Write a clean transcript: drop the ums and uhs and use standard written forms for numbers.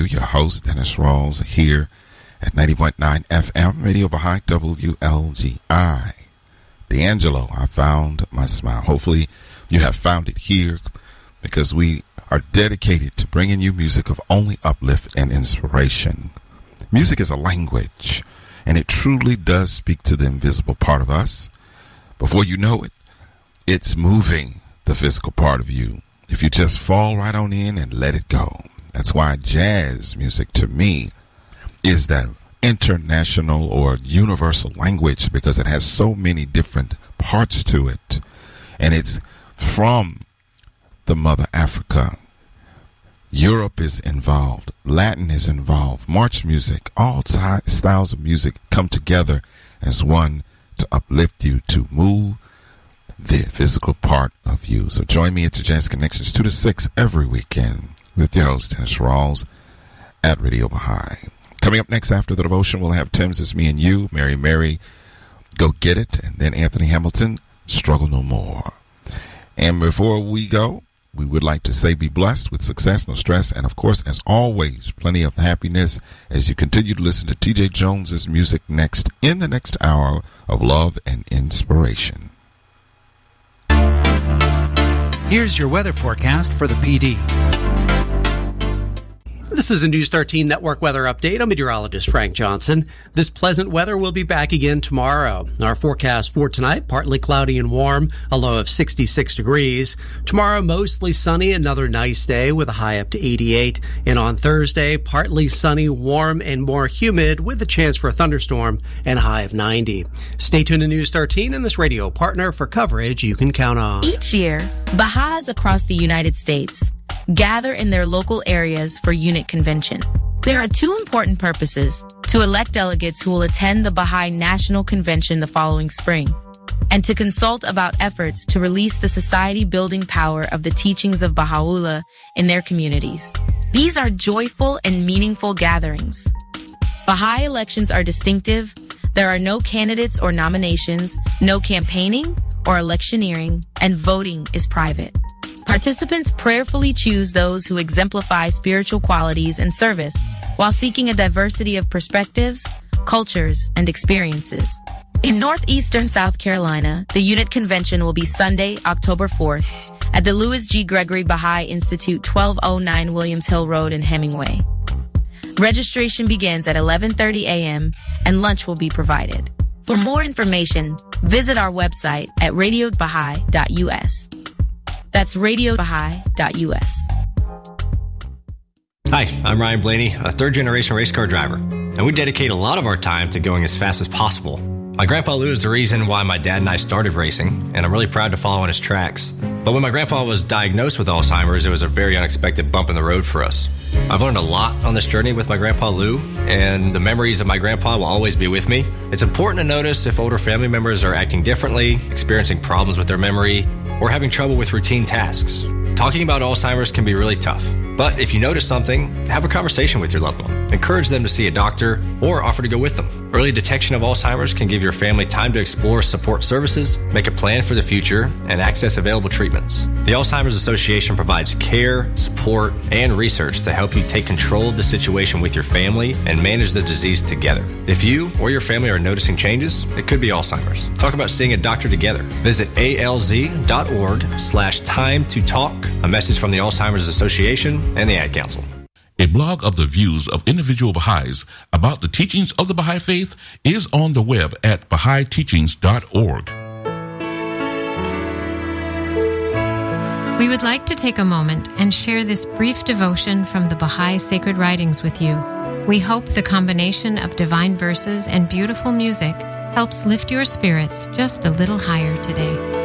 you, your host, Dennis Rawls, here at 90.9 FM, Radio Baha'i, WLGI. D'Angelo, I found my smile. Hopefully you have found it here, because we are dedicated to bringing you music of only uplift and inspiration. Music is a language, and it truly does speak to the invisible part of us. Before you know it, it's moving the physical part of you, if you just fall right on in and let it go. That's why jazz music, to me, is that international or universal language, because it has so many different parts to it. And it's from the mother Africa. Europe is involved. Latin is involved. March music, all styles of music come together as one to uplift you, to move the physical part of you. So join me at the Jazz Connections 2 to 6 every weekend with your host, Dennis Rawls, at Radio Baha'i. Coming up next after the devotion, we'll have Tim's It's Me and You, Mary, Go Get It, and then Anthony Hamilton, Struggle No More. And before we go, we would like to say be blessed with success, no stress, and of course, as always, plenty of happiness as you continue to listen to TJ Jones's music next in the next hour of love and inspiration. Here's your weather forecast for the PD. This is a News 13 Network weather update. I'm meteorologist Frank Johnson. This pleasant weather will be back again tomorrow. Our forecast for tonight, partly cloudy and warm, a low of 66 degrees. Tomorrow, mostly sunny, another nice day with a high up to 88. And on Thursday, partly sunny, warm, and more humid with a chance for a thunderstorm and a high of 90. Stay tuned to News 13 and this radio partner for coverage you can count on. Each year, Baha'is across the United States gather in their local areas for unit convention. There are two important purposes: to elect delegates who will attend the Baha'i National Convention the following spring, and to consult about efforts to release the society-building power of the teachings of Baha'u'llah in their communities. These are joyful and meaningful gatherings. Baha'i elections are distinctive. There are no candidates or nominations, no campaigning or electioneering, and voting is private. Participants prayerfully choose those who exemplify spiritual qualities and service while seeking a diversity of perspectives, cultures, and experiences. In northeastern South Carolina, the unit convention will be Sunday, October 4th at the Louis G. Gregory Baha'i Institute, 1209 Williams Hill Road in Hemingway. Registration begins at 11:30 a.m. and lunch will be provided. For more information, visit our website at radiobaha'i.us. That's radiobaha'i.us. Hi, I'm Ryan Blaney, a third-generation race car driver, and we dedicate a lot of our time to going as fast as possible. My grandpa Lou is the reason why my dad and I started racing, and I'm really proud to follow in his tracks. But when my grandpa was diagnosed with Alzheimer's, it was a very unexpected bump in the road for us. I've learned a lot on this journey with my grandpa Lou, and the memories of my grandpa will always be with me. It's important to notice if older family members are acting differently, experiencing problems with their memory, or having trouble with routine tasks. Talking about Alzheimer's can be really tough, but if you notice something, have a conversation with your loved one. Encourage them to see a doctor or offer to go with them. Early detection of Alzheimer's can give your family time to explore support services, make a plan for the future, and access available treatments. The Alzheimer's Association provides care, support, and research to help you take control of the situation with your family and manage the disease together. If you or your family are noticing changes, it could be Alzheimer's. Talk about seeing a doctor together. Visit alz.org/time to talk. A message from the Alzheimer's Association and the Ad Council. A blog of the views of individual Baha'is about the teachings of the Baha'i Faith is on the web at BahaiTeachings.org. We would like to take a moment and share this brief devotion from the Baha'i Sacred Writings with you. We hope the combination of divine verses and beautiful music helps lift your spirits just a little higher today.